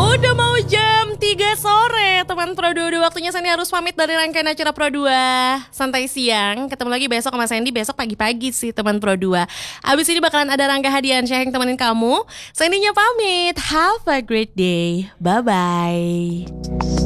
Udah mau jam 3 sore teman Pro 22. Waktunya Sandy harus pamit dari rangkaian acara Pro 2 Santai Siang. Ketemu lagi besok sama Sandy. Besok pagi-pagi sih teman Pro 2. Abis ini bakalan ada Rangga Hadiansyah yang temenin kamu. Sandynya pamit. Have a great day. Bye-bye.